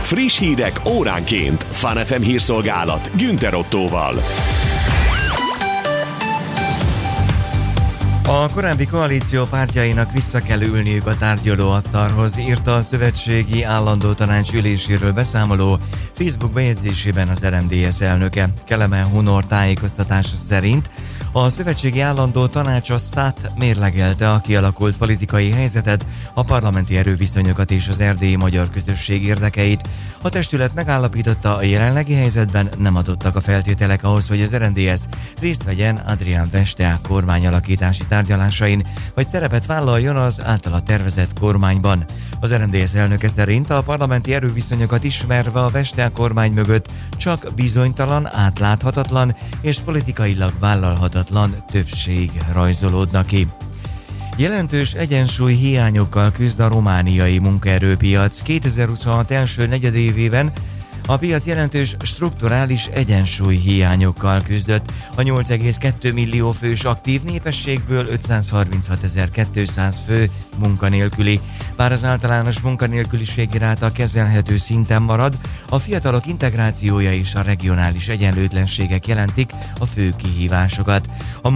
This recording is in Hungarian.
Friss hírek óránként. Fun FM hírszolgálat Günther Ottóval. A korábbi koalíció pártjainak vissza kell ülniük a tárgyalóasztalhoz, írta a szövetségi állandó tanács üléséről beszámoló Facebook bejegyzésében az RMDSZ elnöke. Kelemen Hunor tájékoztatása szerint a szövetségi állandó tanács a SZÁT mérlegelte a kialakult politikai helyzetet, a parlamenti erőviszonyokat és az erdélyi magyar közösség érdekeit. A testület megállapította, a jelenlegi helyzetben nem adottak a feltételek ahhoz, hogy az RMDSZ részt vegyen Adrián Vesteák kormányalakítási tárgyalásain, vagy szerepet vállaljon az általa tervezett kormányban. Az RMDSZ elnöke szerint a parlamenti erőviszonyokat ismerve a Vesteák kormány mögött csak bizonytalan, átláthatatlan és politikailag vállalhatatlan többség rajzolódna ki. Jelentős egyensúly hiányokkal küzd a romániai munkaerőpiac. 2026 első negyedévében a piac jelentős strukturális egyensúly hiányokkal küzdött. A 8,2 millió fős aktív népességből 536.200 fő munkanélküli. Bár az általános munkanélküliségi ráta kezelhető szinten marad, a fiatalok integrációja és a regionális egyenlőtlenségek jelentik a fő kihívásokat. A